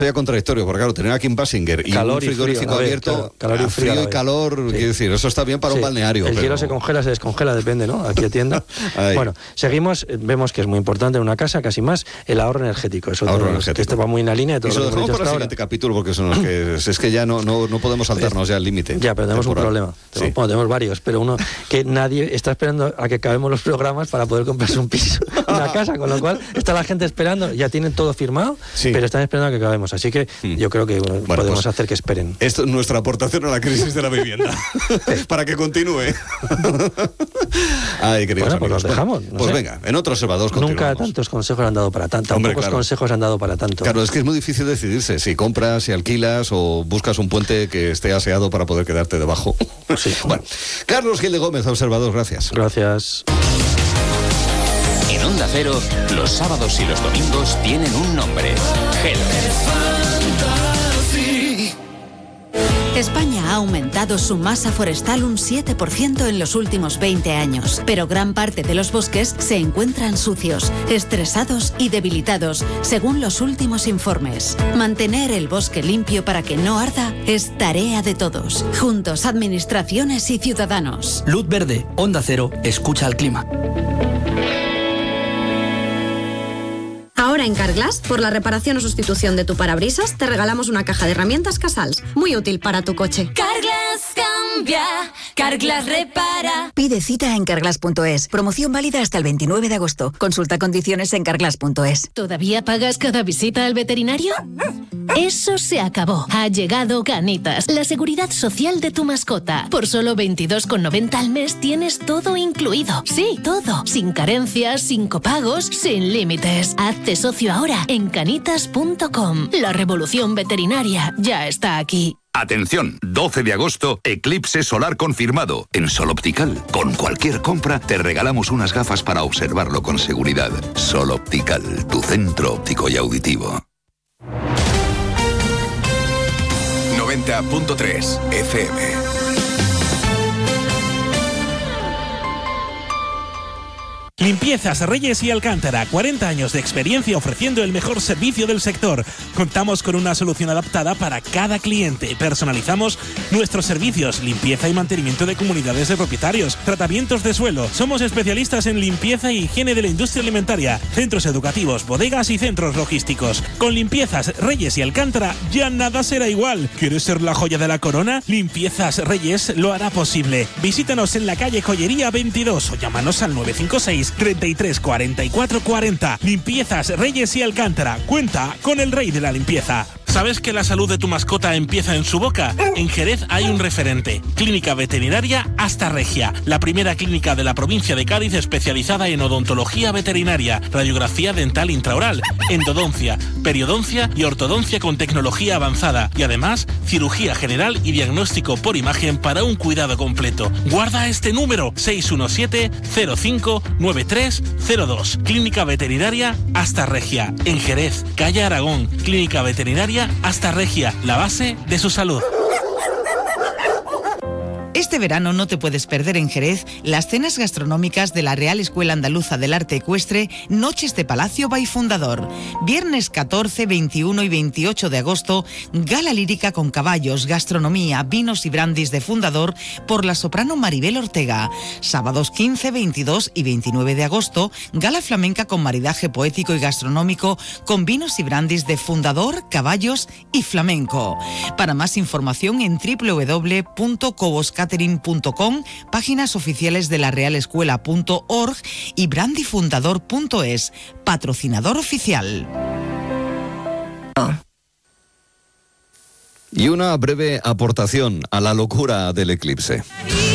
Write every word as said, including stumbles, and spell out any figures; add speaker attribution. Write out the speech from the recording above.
Speaker 1: Sería contradictorio, porque claro, tener aquí en Basinger y
Speaker 2: calor
Speaker 1: un frigorífico
Speaker 2: y frío,
Speaker 1: abierto,
Speaker 2: ver, calor y frío,
Speaker 1: frío y calor, sí. Quiero decir, eso está bien para sí. un balneario.
Speaker 2: El
Speaker 1: pero...
Speaker 2: hielo se congela, se descongela, depende, ¿no? Aquí atienda. Bueno, seguimos, vemos que es muy importante en una casa, casi más, el ahorro energético. Eso
Speaker 1: ahorro
Speaker 2: todo,
Speaker 1: energético.
Speaker 2: Que esto va muy en la línea de todo
Speaker 1: eso
Speaker 2: lo que
Speaker 1: dejamos
Speaker 2: hemos
Speaker 1: para el siguiente capítulo, porque son los que, es que ya no, no, no podemos saltarnos ya al límite.
Speaker 2: Ya, pero tenemos temporal. un problema.
Speaker 1: Sí.
Speaker 2: Tenemos, bueno, tenemos varios, pero uno que nadie está esperando a que acabemos los programas para poder comprarse un piso, una casa, con lo cual está la gente esperando, ya tienen todo firmado, sí. pero están esperando a que acabemos. Así que hmm. yo creo que bueno, bueno, podemos pues, hacer que esperen.
Speaker 1: Esto es nuestra aportación a la crisis de la vivienda. Para que continúe. Ay, queridos
Speaker 2: bueno,
Speaker 1: amigos.
Speaker 2: Pues los dejamos. No
Speaker 1: pues
Speaker 2: sé.
Speaker 1: venga, en otro observador continuamos.
Speaker 2: Nunca tantos consejos han dado para tanto. Hombre, pocos claro. consejos han dado para tanto.
Speaker 1: Claro, es que es muy difícil decidirse si compras, si alquilas o buscas un puente que esté aseado para poder quedarte debajo.
Speaker 2: Sí.
Speaker 1: Bueno, Carlos Gil de Gómez, observador, gracias.
Speaker 2: Gracias.
Speaker 3: En Onda Cero, los sábados y los domingos tienen un nombre. Gelo.
Speaker 4: España ha aumentado su masa forestal un siete por ciento en los últimos veinte años, pero gran parte de los bosques se encuentran sucios, estresados y debilitados, según los últimos informes. Mantener el bosque limpio para que no arda es tarea de todos. Juntos, administraciones y ciudadanos.
Speaker 5: Luz verde, Onda Cero, escucha al clima.
Speaker 6: Ahora en Carglass, por la reparación o sustitución de tu parabrisas, te regalamos una caja de herramientas Casals, muy útil para tu coche.
Speaker 7: Carglass cambia, Carglass repara.
Speaker 8: Pide cita en carglass punto es. Promoción válida hasta el veintinueve de agosto. Consulta condiciones en carglass punto es.
Speaker 7: ¿Todavía pagas cada visita al veterinario? Eso se acabó. Ha llegado Canitas, la seguridad social de tu mascota. Por solo veintidós con noventa al mes tienes todo incluido. Sí, todo. Sin carencias, sin copagos, sin límites. Hazte socio ahora en canitas punto com. La revolución veterinaria ya está aquí.
Speaker 9: Atención, doce de agosto, eclipse solar confirmado en Sol Optical. Con cualquier compra te regalamos unas gafas para observarlo con seguridad. Sol Optical, tu centro óptico y auditivo.
Speaker 10: noventa punto tres F M.
Speaker 11: Limpiezas Reyes y Alcántara, cuarenta años de experiencia ofreciendo el mejor servicio del sector. Contamos con una solución adaptada para cada cliente. Personalizamos nuestros servicios, limpieza y mantenimiento de comunidades de propietarios, tratamientos de suelo. Somos especialistas en limpieza y higiene de la industria alimentaria, centros educativos, bodegas y centros logísticos. Con Limpiezas Reyes y Alcántara ya nada será igual. ¿Quieres ser la joya de la corona? Limpiezas Reyes lo hará posible. Visítanos en la calle Joyería veintidós o llámanos al nueve cinco seis, treinta y tres, cuarenta y cuatro cuarenta. Limpiezas Reyes y Alcántara. Cuenta con el rey de la limpieza. ¿Sabes que la salud de tu mascota empieza en su boca? En Jerez hay un referente. Clínica Veterinaria Hasta Regia. La primera clínica de la provincia de Cádiz especializada en odontología veterinaria, radiografía dental intraoral, endodoncia, periodoncia y ortodoncia con tecnología avanzada. Y además, cirugía general y diagnóstico por imagen para un cuidado completo. Guarda este número: seis uno siete, cero cinco, nueve tres cero dos. Clínica Veterinaria Hasta Regia. En Jerez, calle Aragón. Clínica Veterinaria Hasta Regia, la base de su salud.
Speaker 12: Este verano no te puedes perder en Jerez las cenas gastronómicas de la Real Escuela Andaluza del Arte Ecuestre, Noches de Palacio by Fundador. Viernes catorce, veintiuno y veintiocho de agosto, gala lírica con caballos, gastronomía, vinos y brandis de Fundador por la soprano Maribel Ortega. Sábados quince, veintidós y veintinueve de agosto, gala flamenca con maridaje poético y gastronómico con vinos y brandis de Fundador, caballos y flamenco. Para más información en doble u doble u doble u punto cobos catering punto com, páginas oficiales de la real escuela punto org y brandifundador punto es, patrocinador oficial.
Speaker 1: Y una breve aportación a la locura del eclipse.